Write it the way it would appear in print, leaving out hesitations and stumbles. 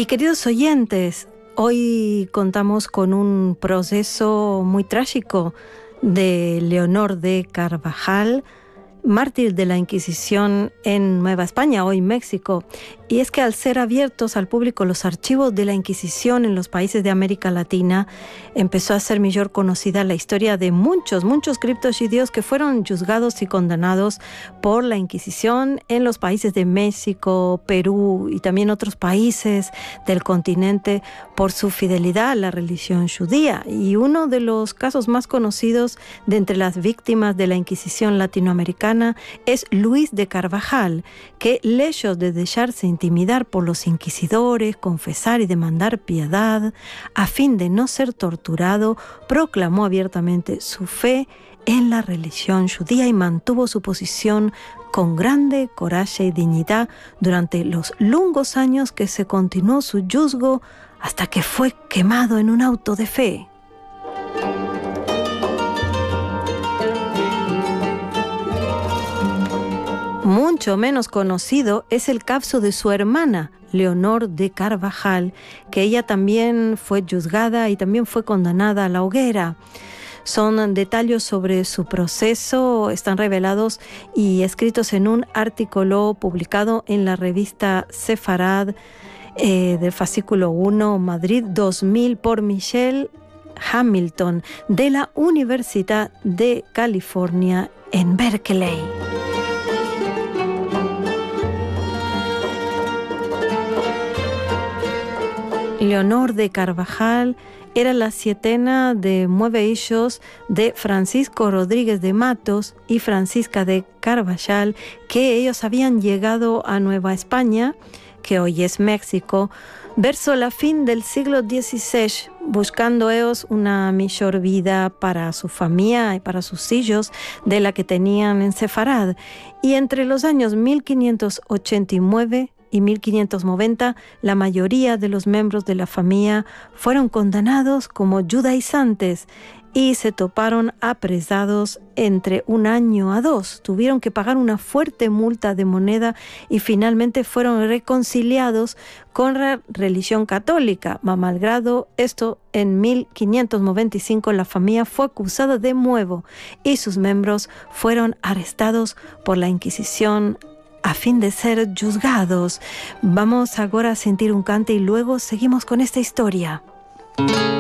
Y queridos oyentes, hoy contamos con un proceso muy trágico de Leonor de Carvajal, mártir de la Inquisición en Nueva España, hoy México. Y es que al ser abiertos al público los archivos de la Inquisición en los países de América Latina, empezó a ser mejor conocida la historia de muchos criptoxidios que fueron juzgados y condenados por la Inquisición en los países de México, Perú y también otros países del continente por su fidelidad a la religión judía. Y uno de los casos más conocidos de entre las víctimas de la Inquisición latinoamericana es Luis de Carvajal, que lejos de dejarse intimidar por los inquisidores, confesar y demandar piedad, a fin de no ser torturado, proclamó abiertamente su fe en la religión judía y mantuvo su posición con grande coraje y dignidad durante los longos años que se continuó su juzgo hasta que fue quemado en un auto de fe. Mucho menos conocido es el caso de su hermana, Leonor de Carvajal, que ella también fue juzgada y también fue condenada a la hoguera. Son detalles sobre su proceso, están revelados y escritos en un artículo publicado en la revista Sefarad del fascículo 1, Madrid 2000, por Michelle Hamilton, de la Universidad de California en Berkeley. Leonor de Carvajal era la sietena de 9 hijos de Francisco Rodríguez de Matos y Francisca de Carvajal, que ellos habían llegado a Nueva España, que hoy es México, verso la fin del siglo XVI, buscando ellos una mejor vida para su familia y para sus hijos de la que tenían en Sefarad. Y entre los años 1589 y 1590, la mayoría de los miembros de la familia fueron condenados como judaizantes y se toparon apresados entre 1 año a 2. Tuvieron que pagar una fuerte multa de moneda y finalmente fueron reconciliados con la religión católica. Malgrado esto, en 1595 la familia fue acusada de nuevo y sus miembros fueron arrestados por la Inquisición a fin de ser juzgados. Vamos ahora a sentir un cante y luego seguimos con esta historia.